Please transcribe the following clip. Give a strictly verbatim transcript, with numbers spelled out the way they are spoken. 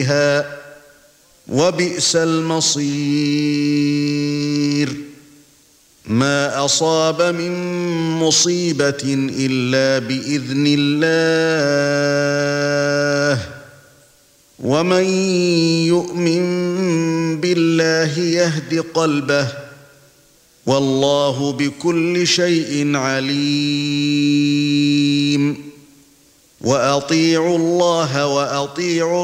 وبئس المصير. ما أصاب من مصيبة إلا بإذن الله، ومن يؤمن بالله يهد قلبه، والله بكل شيء عليم. وأطيعوا الله وأطيعوا